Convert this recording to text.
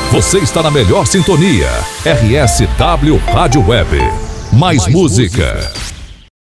Você está na melhor sintonia. RSW Rádio Web. Mais música.